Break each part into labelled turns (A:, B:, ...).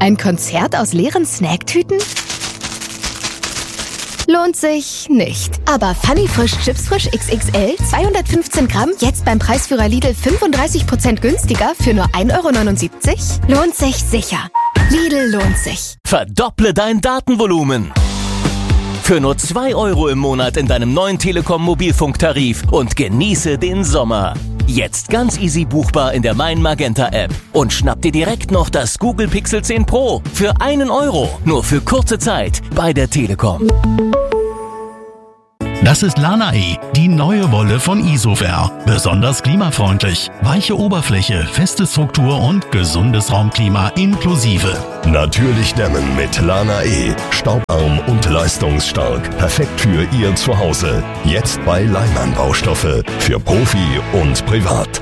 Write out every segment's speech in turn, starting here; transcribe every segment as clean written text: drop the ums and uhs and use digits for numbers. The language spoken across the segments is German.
A: Ein Konzert aus leeren Snacktüten? Lohnt sich nicht. Aber Funny Frisch Chips Frisch XXL 215 Gramm jetzt beim Preisführer Lidl 35% günstiger für nur 1,79 €? Lohnt sich sicher. Lidl lohnt sich.
B: Verdopple dein Datenvolumen. Für nur 2 € im Monat in deinem neuen Telekom Mobilfunktarif und genieße den Sommer. Jetzt ganz easy buchbar in der Mein Magenta App. Und schnapp dir direkt noch das Google Pixel 10 Pro für 1 €. Nur für kurze Zeit bei der Telekom.
C: Das ist Lana-E, die neue Wolle von Isover. Besonders klimafreundlich. Weiche Oberfläche, feste Struktur und gesundes Raumklima inklusive.
D: Natürlich dämmen mit Lana-E. Staubarm und leistungsstark. Perfekt für Ihr Zuhause. Jetzt bei Leimann Baustoffe. Für Profi und Privat.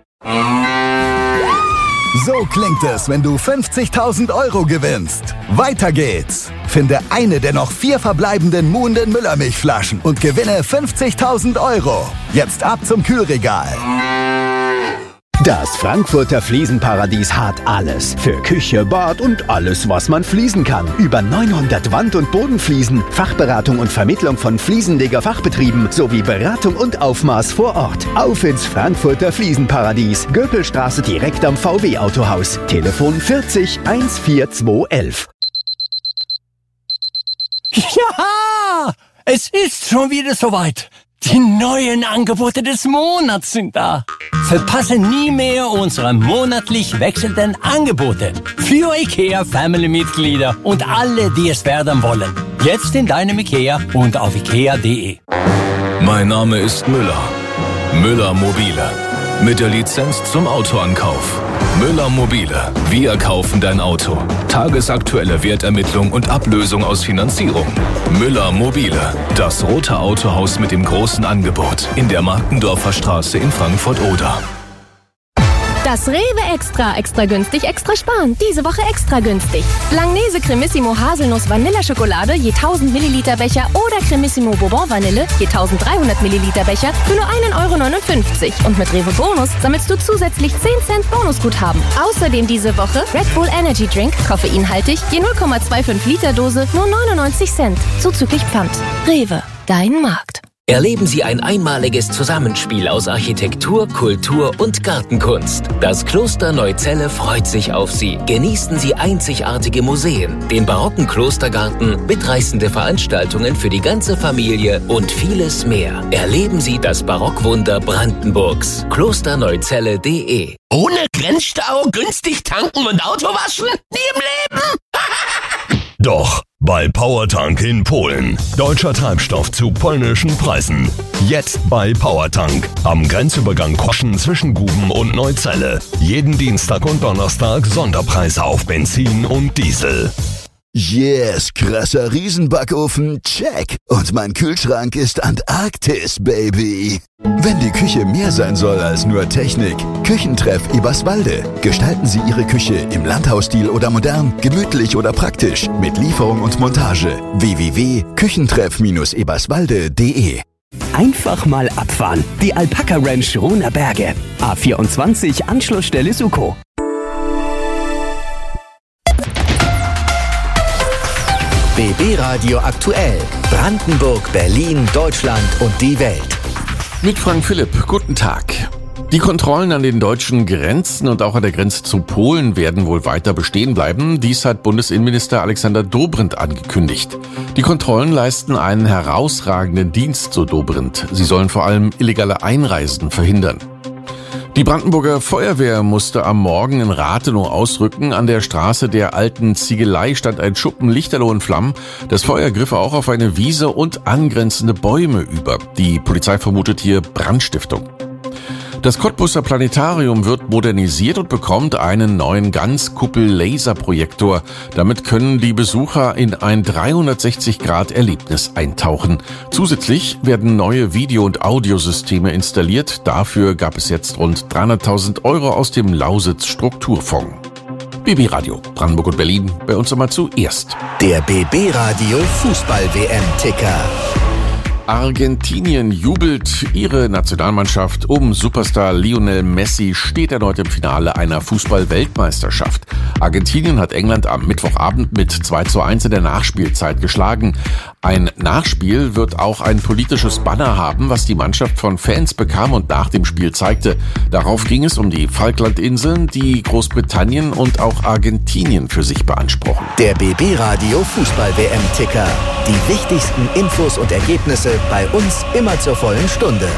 E: So klingt es, wenn du 50.000 € gewinnst. Weiter geht's. Finde eine der noch 4 verbleibenden Muhnden Müllermilchflaschen und gewinne 50.000 €. Jetzt ab zum Kühlregal.
F: Das Frankfurter Fliesenparadies hat alles. Für Küche, Bad und alles, was man fließen kann. Über 900 Wand- und Bodenfliesen, Fachberatung und Vermittlung von Fliesenleger-Fachbetrieben sowie Beratung und Aufmaß vor Ort. Auf ins Frankfurter Fliesenparadies. Göpelstraße direkt am VW-Autohaus. Telefon 40 14211.
G: Ja, es ist schon wieder soweit. Die neuen Angebote des Monats sind da. Verpasse nie mehr unsere monatlich wechselnden Angebote für IKEA-Family-Mitglieder und alle, die es werden wollen. Jetzt in deinem IKEA und auf ikea.de.
H: Mein Name ist Müller. Müller Mobile. Mit der Lizenz zum Autoankauf. Müller Mobile. Wir kaufen dein Auto. Tagesaktuelle Wertermittlung und Ablösung aus Finanzierung. Müller Mobile. Das rote Autohaus mit dem großen Angebot in der Markendorfer Straße in Frankfurt-Oder.
I: Das Rewe Extra günstig, extra sparen. Diese Woche extra günstig. Langnese Cremissimo Haselnuss Vanilleschokolade je 1000 Milliliter Becher oder Cremissimo Bourbon Vanille je 1300 Milliliter Becher für nur 1,59 €. Und mit Rewe Bonus sammelst du zusätzlich 10 Cent Bonusguthaben. Außerdem diese Woche Red Bull Energy Drink, koffeinhaltig, je 0,25 Liter Dose, nur 99 Cent. Zuzüglich Pfand. Rewe, dein Markt.
J: Erleben Sie ein einmaliges Zusammenspiel aus Architektur, Kultur und Gartenkunst. Das Kloster Neuzelle freut sich auf Sie. Genießen Sie einzigartige Museen, den barocken Klostergarten, mitreißende Veranstaltungen für die ganze Familie und vieles mehr. Erleben Sie das Barockwunder Brandenburgs. klosterneuzelle.de.
K: Ohne Grenzstau, günstig tanken und Auto waschen? Nie im Leben!
D: Doch, bei Powertank in Polen. Deutscher Treibstoff zu polnischen Preisen. Jetzt bei Powertank. Am Grenzübergang Koschen zwischen Guben und Neuzelle. Jeden Dienstag und Donnerstag Sonderpreise auf Benzin und Diesel.
L: Yes, krasser Riesenbackofen, check. Und mein Kühlschrank ist Antarktis, Baby. Wenn die Küche mehr sein soll als nur Technik, Küchentreff Eberswalde. Gestalten Sie Ihre Küche im Landhausstil oder modern, gemütlich oder praktisch, mit Lieferung und Montage. www.küchentreff-eberswalde.de.
M: Einfach mal abfahren. Die Alpaka Ranch Ruhner Berge. A24 Anschlussstelle Suko.
N: BB Radio aktuell. Brandenburg, Berlin, Deutschland und die Welt.
O: Mit Frank Philipp, guten Tag. Die Kontrollen an den deutschen Grenzen und auch an der Grenze zu Polen werden wohl weiter bestehen bleiben. Dies hat Bundesinnenminister Alexander Dobrindt angekündigt. Die Kontrollen leisten einen herausragenden Dienst, so Dobrindt. Sie sollen vor allem illegale Einreisen verhindern. Die Brandenburger Feuerwehr musste am Morgen in Rathenow ausrücken. An der Straße der alten Ziegelei stand ein Schuppen lichterloh in Flammen. Das Feuer griff auch auf eine Wiese und angrenzende Bäume über. Die Polizei vermutet hier Brandstiftung. Das Cottbuser Planetarium wird modernisiert und bekommt einen neuen Ganzkuppel-Laserprojektor. Damit können die Besucher in ein 360-Grad-Erlebnis eintauchen. Zusätzlich werden neue Video- und Audiosysteme installiert. Dafür gab es jetzt rund 300.000 € aus dem Lausitz-Strukturfonds. BB Radio, Brandenburg und Berlin, bei uns immer zuerst.
N: Der BB Radio Fußball-WM-Ticker.
O: Argentinien jubelt. Ihre Nationalmannschaft um Superstar Lionel Messi steht erneut im Finale einer Fußball-Weltmeisterschaft. Argentinien hat England am Mittwochabend mit 2:1 in der Nachspielzeit geschlagen. Ein Nachspiel wird auch ein politisches Banner haben, was die Mannschaft von Fans bekam und nach dem Spiel zeigte. Darauf ging es um die Falklandinseln, die Großbritannien und auch Argentinien für sich beanspruchen.
N: Der BB Radio Fußball-WM-Ticker. Die wichtigsten Infos und Ergebnisse bei uns immer zur vollen Stunde.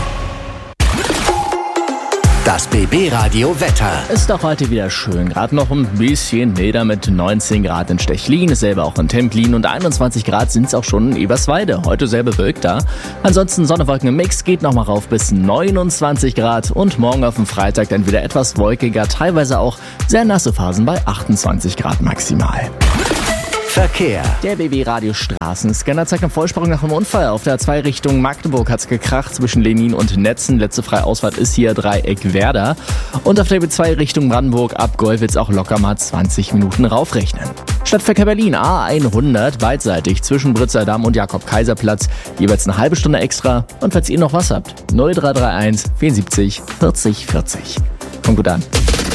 N: Das BB Radio Wetter.
P: Ist doch heute wieder schön. Gerade noch ein bisschen milder mit 19 Grad in Stechlin, dasselbe auch in Templin und 21 Grad sind es auch schon in Eberswalde. Heute sehr bewölkt da. Ansonsten Sonne, Wolken im Mix, geht nochmal rauf bis 29 Grad und morgen auf dem Freitag dann wieder etwas wolkiger, teilweise auch sehr nasse Phasen bei 28 Grad maximal.
N: Verkehr.
P: Der BB Radio Straßenscanner zeigt eine Vollsprung nach einem Unfall. Auf der A2 Richtung Magdeburg hat's gekracht zwischen Lenin und Netzen. Letzte freie Ausfahrt ist hier Dreieck Werder. Und auf der B2 Richtung Brandenburg ab Gollwitz auch locker mal 20 Minuten raufrechnen. Stadtverkehr Berlin A100 beidseitig zwischen Brützer-Damm und Jakob-Kaiser-Platz. Jeweils eine halbe Stunde extra. Und falls ihr noch was habt, 0331 74 40 40. Kommt gut an.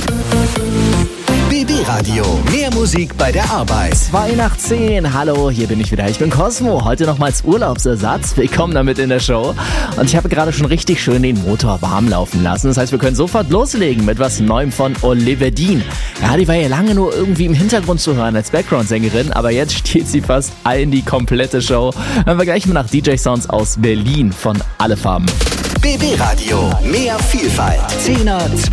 N: BB Radio. Mehr Musik bei der Arbeit.
P: 2:10. Hallo, hier bin ich wieder. Ich bin Cosmo. Heute noch mal als Urlaubsersatz. Willkommen damit in der Show. Und ich habe gerade schon richtig schön den Motor warm laufen lassen. Das heißt, wir können sofort loslegen mit was Neuem von Olivia Dean. Ja, die war ja lange nur irgendwie im Hintergrund zu hören als Background-Sängerin, aber jetzt stiehlt sie fast allen die komplette Show. Hören wir gleich mal nach DJ-Sounds aus Berlin von Alle Farben.
N: BB Radio. Mehr Vielfalt. 10er,